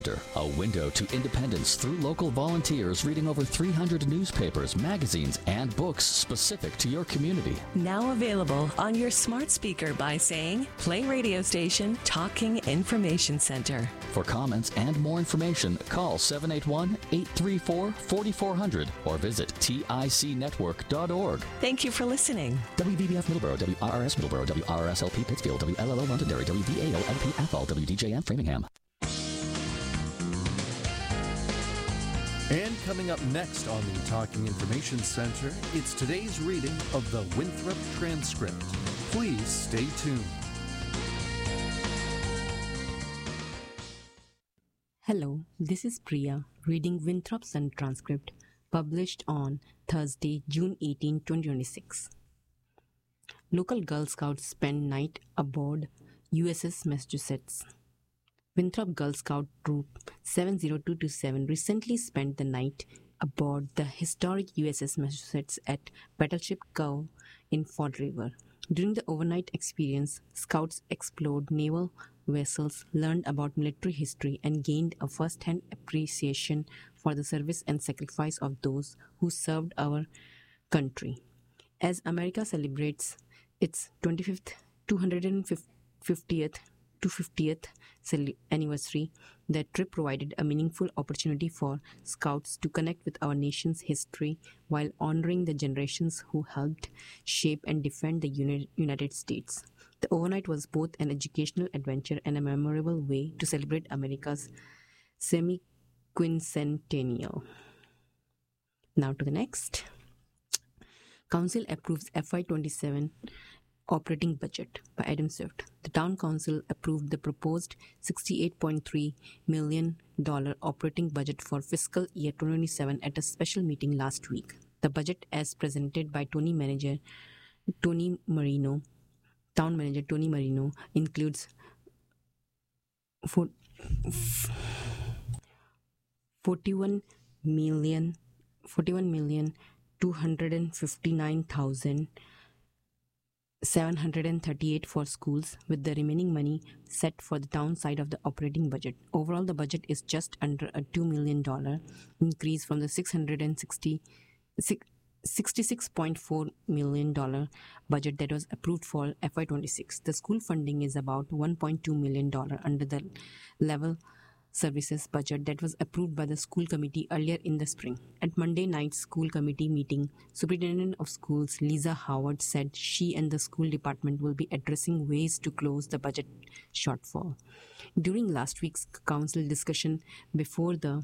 A window to independence through local volunteers reading over 300 newspapers, magazines, and books specific to your community. Now available on your smart speaker by saying, "Play radio station Talking Information Center." For comments and more information, call 781-834-4400 or visit ticnetwork.org. Thank you for listening. WVBF Middleborough, WRRS Middleborough, WRSLP Pittsfield, WLLO Londonderry, WVAO LP Athol, WDJM Framingham. And coming up next on the Talking Information Center, it's today's reading of the Winthrop Transcript. Please stay tuned. Hello, this is Priya reading Winthrop Sun Transcript, published on Thursday, June 18, 2026. Local Girl Scouts spend night aboard USS Massachusetts. Winthrop Girl Scout Troop 70227 recently spent the night aboard the historic USS Massachusetts at Battleship Cove in Fall River. During the overnight experience, Scouts explored naval vessels, learned about military history, and gained a first-hand appreciation for the service and sacrifice of those who served our country. As America celebrates its 25th, 250th anniversary, the trip provided a meaningful opportunity for Scouts to connect with our nation's history while honoring the generations who helped shape and defend the United States. The overnight was both an educational adventure and a memorable way to celebrate America's semi-quincentennial. Now to the next. Council approves FY27 Operating Budget by Adam Swift. The Town Council approved the proposed $68.3 million operating budget for fiscal year 2027 at a special meeting last week. The budget, as presented by Town Manager Tony Marino, includes $41,259,738 for schools, with the remaining money set for the town side of the operating budget. Overall, the budget is just under a $2 million increase from the $66.4 million budget that was approved for FY26. The school funding is about $1.2 million under the level services budget that was approved by the school committee earlier in the spring. At Monday night's school committee meeting, Superintendent of Schools Lisa Howard said she and the school department will be addressing ways to close the budget shortfall. During last week's council discussion before the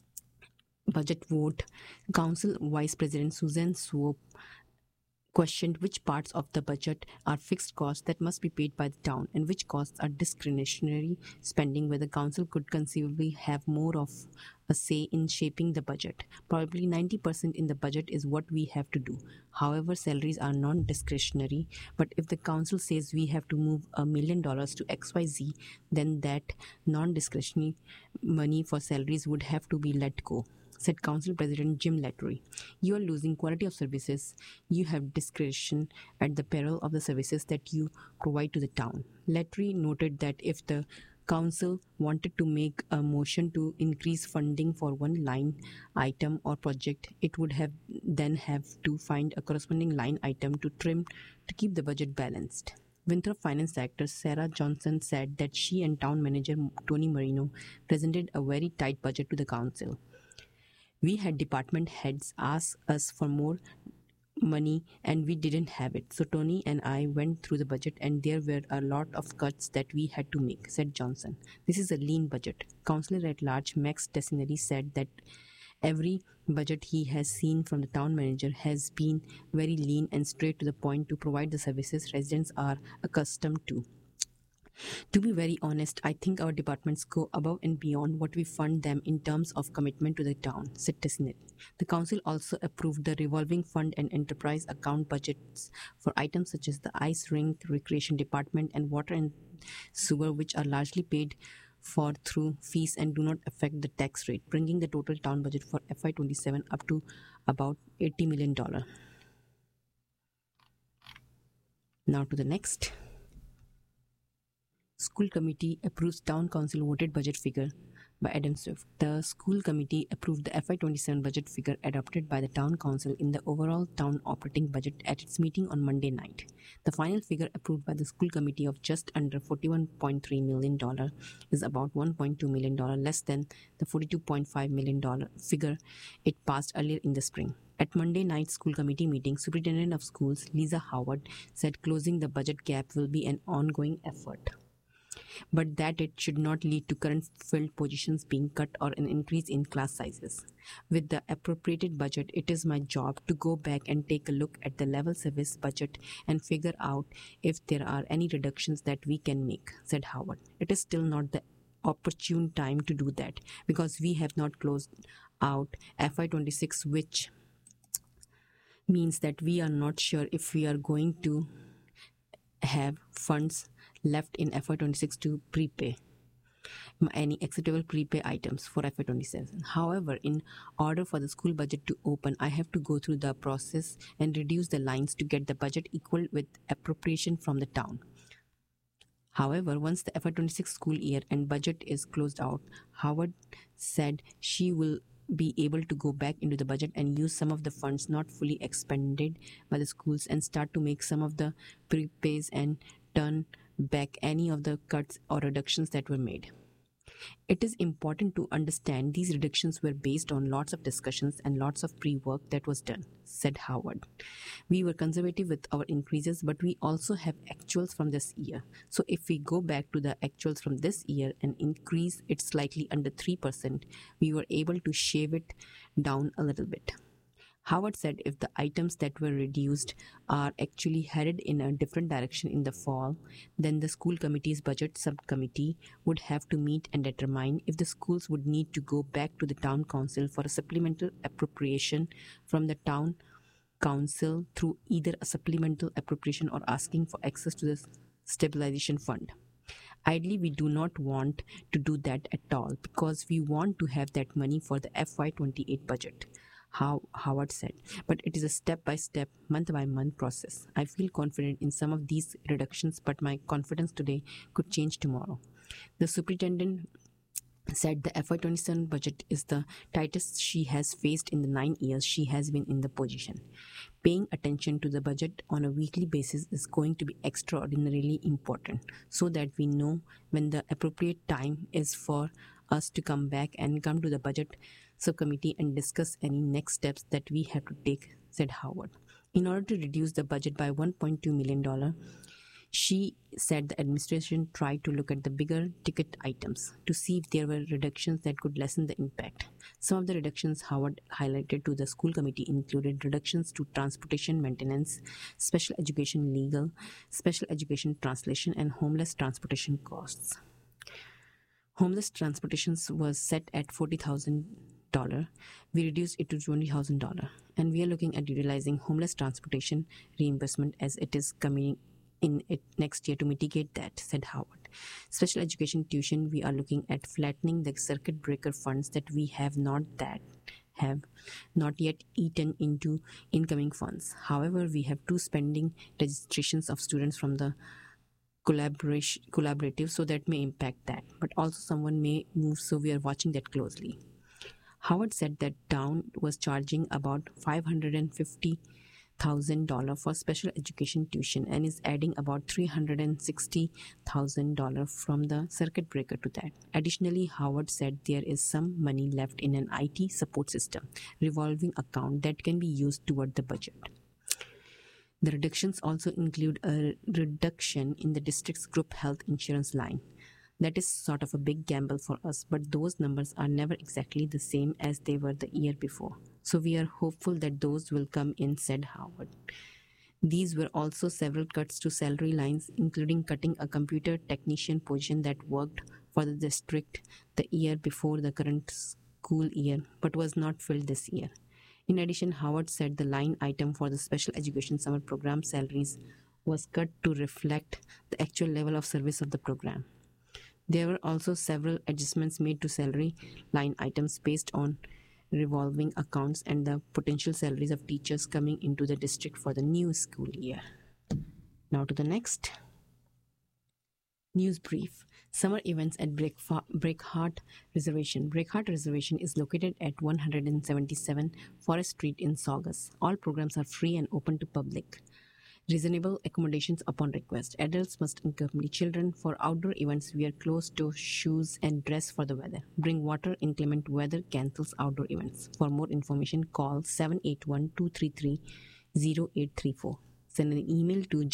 budget vote, Council Vice President Susan Swope questioned which parts of the budget are fixed costs that must be paid by the town and which costs are discretionary spending where the council could conceivably have more of a say in shaping the budget. Probably 90% in the budget is what we have to do. However, salaries are non-discretionary, but if the council says we have to move $1 million to XYZ, then that non-discretionary money for salaries would have to be let go, said Council President Jim Lattery. You are losing quality of services. You have discretion at the peril of the services that you provide to the town. Lattery noted that if the council wanted to make a motion to increase funding for one line item or project, it would have to find a corresponding line item to trim to keep the budget balanced. Winthrop Finance Director Sarah Johnson said that she and Town Manager Tony Marino presented a very tight budget to the council. We had department heads ask us for more money and we didn't have it. So Tony and I went through the budget and there were a lot of cuts that we had to make, said Johnson. This is a lean budget. Councillor at large Max Desineri said that every budget he has seen from the town manager has been very lean and straight to the point to provide the services residents are accustomed to. To be very honest, I think our departments go above and beyond what we fund them in terms of commitment to the town, said Tessinelli. The council also approved the revolving fund and enterprise account budgets for items such as the ice rink, recreation department, and water and sewer, which are largely paid for through fees and do not affect the tax rate, bringing the total town budget for FY27 up to about $80 million. Now to the next. School committee approves town council voted budget figure. by Adam Swift. The school committee approved the FY27 budget figure adopted by the town council in the overall town operating budget at its meeting on Monday night. The final figure approved by the school committee of just under $41.3 million is about $1.2 million less than the $42.5 million figure it passed earlier in the spring. At Monday night's school committee meeting, Superintendent of Schools Lisa Howard said closing the budget gap will be an ongoing effort, but that it should not lead to current filled positions being cut or an increase in class sizes. With the appropriated budget, it is my job to go back and take a look at the level service budget and figure out if there are any reductions that we can make, said Howard. It is still not the opportune time to do that because we have not closed out FY26, which means that we are not sure if we are going to have funds left in FY26 to prepay any acceptable prepay items for FY27. However, in order for the school budget to open, I have to go through the process and reduce the lines to get the budget equal with appropriation from the town. However, once the FY26 school year and budget is closed out, Howard said she will be able to go back into the budget and use some of the funds not fully expended by the schools and start to make some of the prepays and turn back any of the cuts or reductions that were made. It is important to understand these reductions were based on lots of discussions and lots of pre-work that was done, said Howard. We were conservative with our increases, but we also have actuals from this year. So if we go back to the actuals from this year and increase it slightly under 3%, we were able to shave it down a little bit. Howard said if the items that were reduced are actually headed in a different direction in the fall, then the school committee's budget subcommittee would have to meet and determine if the schools would need to go back to the town council for a supplemental appropriation from the town council through either a supplemental appropriation or asking for access to the stabilization fund. Ideally, we do not want to do that at all because we want to have that money for the FY28 budget, Howard said, but it is a step-by-step, month-by-month process. I feel confident in some of these reductions, but my confidence today could change tomorrow. The superintendent said the FY27 budget is the tightest she has faced in the 9 years she has been in the position. Paying attention to the budget on a weekly basis is going to be extraordinarily important so that we know when the appropriate time is for us to come back and come to the budget subcommittee and discuss any next steps that we have to take, said Howard. In order to reduce the budget by $1.2 million, she said the administration tried to look at the bigger ticket items to see if there were reductions that could lessen the impact. Some of the reductions Howard highlighted to the school committee included reductions to transportation maintenance, special education legal, special education translation, and homeless transportation costs. Homeless transportation was set at $40,000. We reduced it to $20,000, and we are looking at utilizing homeless transportation reimbursement as it is coming in it next year to mitigate that, said Howard. Special education tuition, we are looking at flattening the circuit breaker funds that we have not yet eaten into incoming funds. However, we have 2 spending registrations of students from the collaborative, so that may impact that, but also someone may move, so we are watching that closely. Howard said that town was charging about $550,000 for special education tuition and is adding about $360,000 from the circuit breaker to that. Additionally, Howard said there is some money left in an IT support system revolving account that can be used toward the budget. The reductions also include a reduction in the district's group health insurance line. That is sort of a big gamble for us, but those numbers are never exactly the same as they were the year before. So we are hopeful that those will come in, said Howard. These were also several cuts to salary lines, including cutting a computer technician position that worked for the district the year before the current school year, but was not filled this year. In addition, Howard said the line item for the special education summer program salaries was cut to reflect the actual level of service of the program. There were also several adjustments made to salary line items based on revolving accounts and the potential salaries of teachers coming into the district for the new school year. Now to the next news brief. Summer events at Breakheart Reservation. Breakheart Reservation is located at 177 Forest Street in Saugus. All programs are free and open to public. Reasonable accommodations upon request. Adults must accompany children. For outdoor events, wear closed-toe shoes and dress for the weather. Bring water. Inclement weather cancels outdoor events. For more information, call 781-233-0834. Send an email to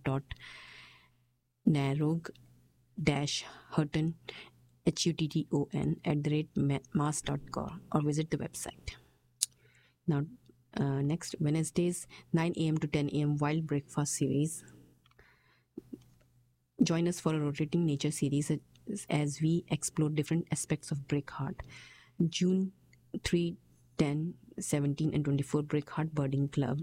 jessica.narog-hutton, hutton@mass.gov, or visit the website. Now, next, Wednesdays, 9 a.m. to 10 a.m. Wild Breakfast Series. Join us for a rotating nature series as we explore different aspects of Breakheart. June 3, 10, 17, and 24, Breakheart Birding Club.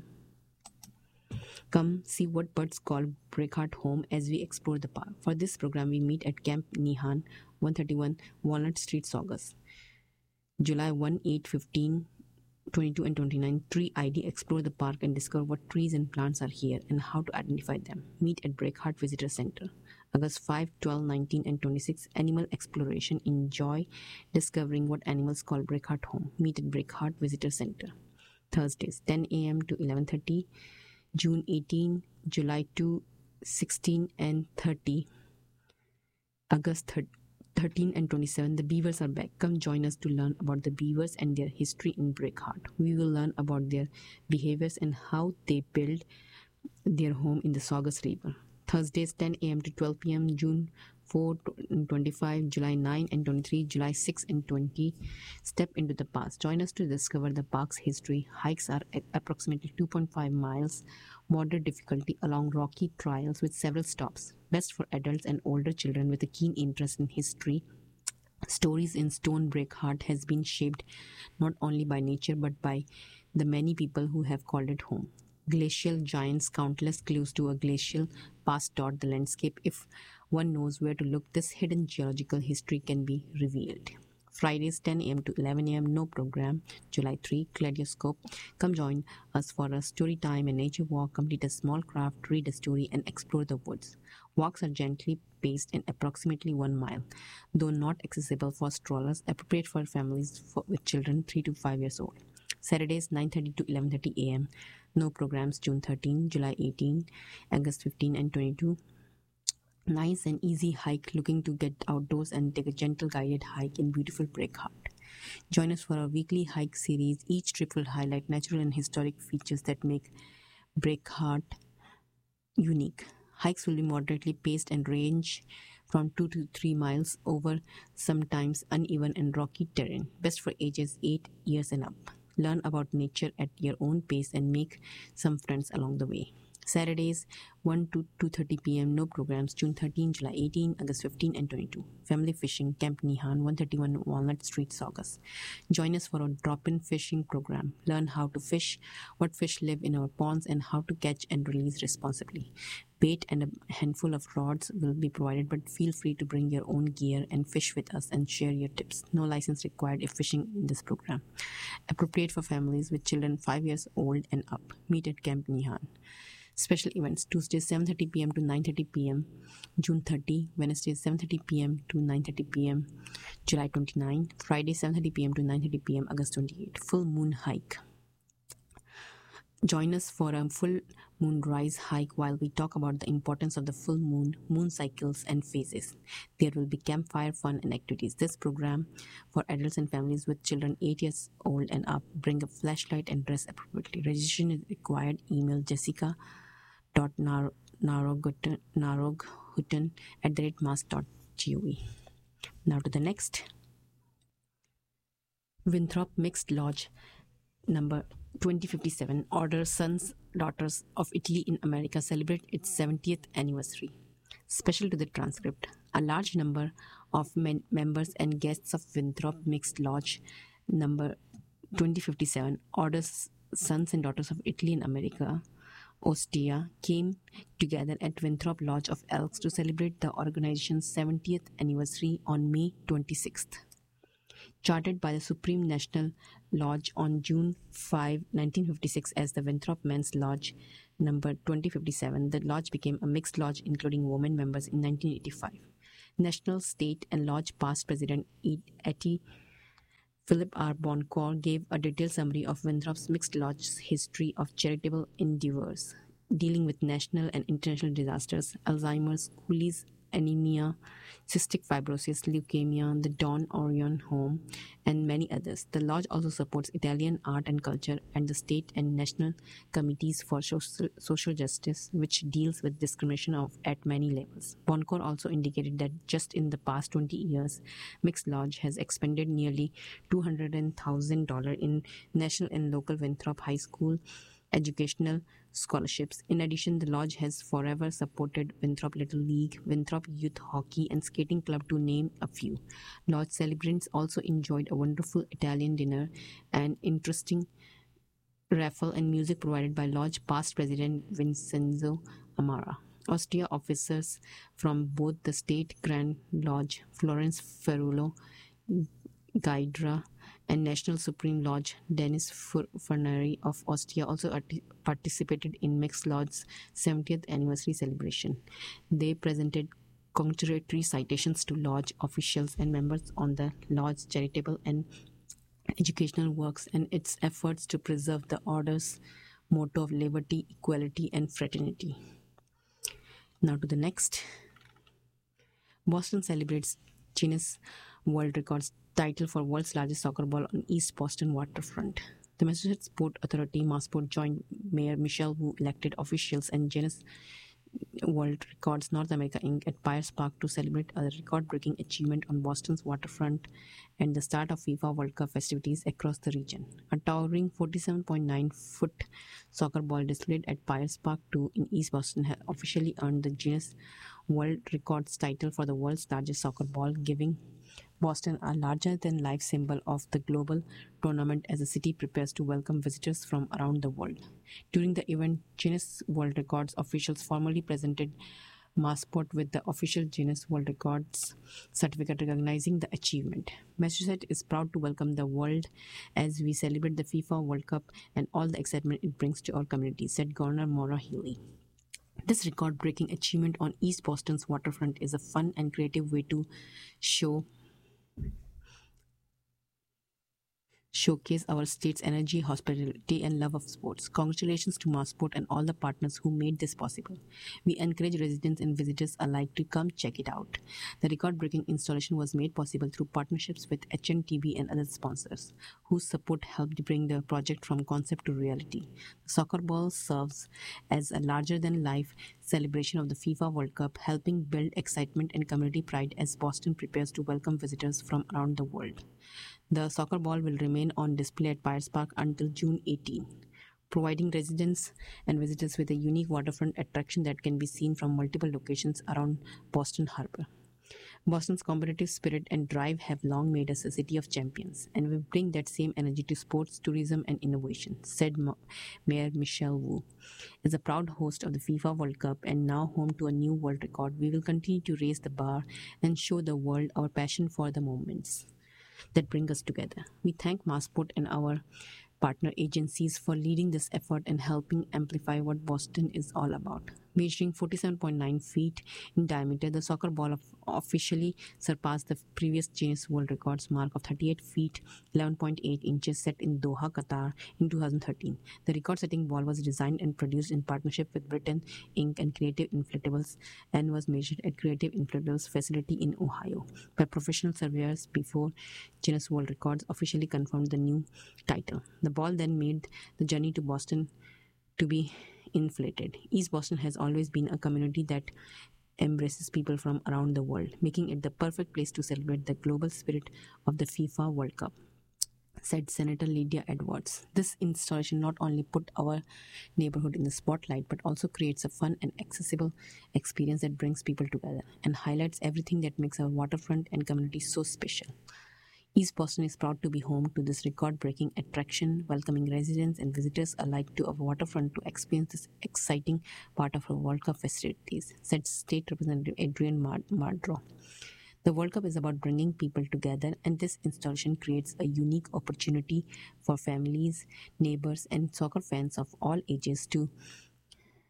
Come see what birds call Breakheart home as we explore the park. For this program, we meet at Camp Nihan, 131 Walnut Street, Saugus. July 1, 8, 15, 22 and 29, Tree ID. Explore the park and discover what trees and plants are here and how to identify them. Meet at Breakheart Visitor Center. August 5, 12, 19 and 26, Animal Exploration. Enjoy discovering what animals call Breakheart home. Meet at Breakheart Visitor Center. Thursdays, 10 a.m. to 11:30, June 18, July 2, 16 and 30, August 13 and 27, the beavers are back. Come join us to learn about the beavers and their history in Breakheart. We will learn about their behaviors and how they build their home in the Saugus River. Thursdays, 10 a.m. to 12 p.m., June 4 and 25, July 9 and 23, July 6 and 20. Step into the past. Join us to discover the park's history. Hikes are at approximately 2.5 miles, moderate difficulty along rocky trails with several stops. Best for adults and older children with a keen interest in history. Stories in Stone Breakheart has been shaped not only by nature but by the many people who have called it home. Glacial giants, countless clues to a glacial past dot the landscape. If one knows where to look, this hidden geological history can be revealed. Fridays, 10 a.m. to 11 a.m., no program. July 3, Kaleidoscope. Come join us for a story time and nature walk. Complete a small craft, read a story, and explore the woods. Walks are gently paced and approximately 1 mile, though not accessible for strollers, appropriate for families with children 3 to 5 years old. Saturdays, 9:30 to 11:30 a.m., no programs. June 13, July 18, August 15 and 22. Nice and easy hike. Looking to get outdoors and take a gentle guided hike in beautiful Breakheart. Join us for a weekly hike series. Each trip will highlight natural and historic features that make Breakheart unique. Hikes will be moderately paced and range from 2 to 3 miles over sometimes uneven and rocky terrain. Best for ages 8 years and up. Learn about nature at your own pace and make some friends along the way. Saturdays, 1 to 2:30 p.m., no programs. June 13, July 18, August 15 and 22. Family fishing, Camp Nihan, 131 Walnut Street, Saugus. Join us for a drop-in fishing program. Learn how to fish, what fish live in our ponds, and how to catch and release responsibly. Bait and a handful of rods will be provided, but feel free to bring your own gear and fish with us and share your tips. No license required if fishing in this program. Appropriate for families with children 5 years old and up. Meet at Camp Nihan. Special events, Tuesday 7:30 p.m. to 9:30 p.m., June 30, Wednesday 7:30 p.m. to 9:30 p.m., July 29, Friday 7:30 p.m. to 9:30 p.m., August 28. Full moon hike. Join us for a full moon rise hike while we talk about the importance of the full moon, moon cycles, and phases. There will be campfire fun and activities. This program for adults and families with children 8 years old and up. Bring a flashlight and dress appropriately. Registration is required. Email jessica.naroghutton@mass.gov. Now to the next. Winthrop Mixed Lodge number 2057, Order Sons, Daughters of Italy in America, celebrate its 70th anniversary. Special to the transcript, a large number of members and guests of Winthrop Mixed Lodge number 2057, Order Sons and Daughters of Italy in America, Ostia, came together at Winthrop Lodge of Elks to celebrate the organization's 70th anniversary on May 26th. Chartered by the Supreme National Lodge on June 5, 1956 as the Winthrop Men's Lodge number 2057, the lodge became a mixed lodge including women members in 1985. National, State, and Lodge past President Etty Philip R. Boncour gave a detailed summary of Winthrop's Mixed Lodge's history of charitable endeavors, dealing with national and international disasters, Alzheimer's, coolies, anemia, cystic fibrosis, leukemia, the Don Orion Home, and many others. The lodge also supports Italian art and culture and the state and national committees for social justice, which deals with discrimination at many levels. Boncour also indicated that just in the past 20 years, Mixed Lodge has expended nearly $200,000 in national and local Winthrop High School educational scholarships. In addition, the lodge has forever supported Winthrop Little League, Winthrop Youth Hockey, and Skating Club, to name a few. Lodge celebrants also enjoyed a wonderful Italian dinner and interesting raffle and music provided by lodge past president Vincenzo Amara. Austria officers from both the State Grand Lodge, Florence Ferrulo, Gaidra, and National Supreme Lodge, Dennis Furnari of Austria, also participated in Mixed Lodge's 70th anniversary celebration. They presented congratulatory citations to lodge officials and members on the lodge's charitable and educational works and its efforts to preserve the order's motto of liberty, equality, and fraternity. Now to the next. Boston celebrates Guinness World Records title for world's largest soccer ball on East Boston waterfront. The Massachusetts Port Authority, Massport, joined Mayor Michelle Wu, elected officials, and Guinness World Records North America Inc. at Pierce Park to celebrate a record-breaking achievement on Boston's waterfront and the start of FIFA World Cup festivities across the region. A towering 47.9-foot soccer ball displayed at Pierce Park 2 in East Boston has officially earned the Guinness World Records title for the world's largest soccer ball, giving Boston a larger-than-life symbol of the global tournament as the city prepares to welcome visitors from around the world. During the event, Guinness World Records officials formally presented Massport with the official Guinness World Records certificate recognizing the achievement. Massachusetts is proud to welcome the world as we celebrate the FIFA World Cup and all the excitement it brings to our community, said Governor Maura Healey. This record-breaking achievement on East Boston's waterfront is a fun and creative way to showcase our state's energy, hospitality, and love of sports. Congratulations to Massport and all the partners who made this possible. We encourage residents and visitors alike to come check it out. The record-breaking installation was made possible through partnerships with HNTB and other sponsors, whose support helped bring the project from concept to reality. The soccer ball serves as a larger-than-life celebration of the FIFA World Cup, helping build excitement and community pride as Boston prepares to welcome visitors from around the world. The soccer ball will remain on display at Pierce Park until June 18, providing residents and visitors with a unique waterfront attraction that can be seen from multiple locations around Boston Harbor. Boston's competitive spirit and drive have long made us a city of champions, and we bring that same energy to sports, tourism, and innovation, said Mayor Michelle Wu. As a proud host of the FIFA World Cup and now home to a new world record, we will continue to raise the bar and show the world our passion for the moments that bring us together. We thank Massport and our partner agencies for leading this effort and helping amplify what Boston is all about. Measuring 47.9 feet in diameter, the soccer ball officially surpassed the previous Guinness World Records mark of 38 feet 11.8 inches set in Doha, Qatar in 2013. The record-setting ball was designed and produced in partnership with Britain Inc. and Creative Inflatables and was measured at Creative Inflatables facility in Ohio by professional surveyors before Guinness World Records officially confirmed the new title. The ball then made the journey to Boston to be inflated. East Boston has always been a community that embraces people from around the world, making it the perfect place to celebrate the global spirit of the FIFA World Cup, said Senator Lydia Edwards. This installation not only put our neighborhood in the spotlight, but also creates a fun and accessible experience that brings people together and highlights everything that makes our waterfront and community so special. East Boston is proud to be home to this record-breaking attraction, welcoming residents and visitors alike to our waterfront to experience this exciting part of our World Cup festivities, said State Representative Adrian Mardro. The World Cup is about bringing people together, and this installation creates a unique opportunity for families, neighbors, and soccer fans of all ages to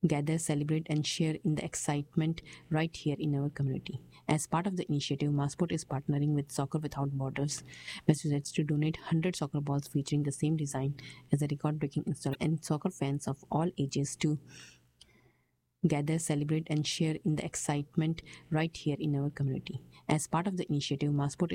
gather, celebrate, and share in the excitement right here in our community. As part of the initiative, Massport is partnering with Soccer Without Borders, Massachusetts, to donate 100 soccer balls featuring the same design as the record-breaking installation, and soccer fans of all ages to gather, celebrate, and share in the excitement right here in our community. As part of the initiative, Massport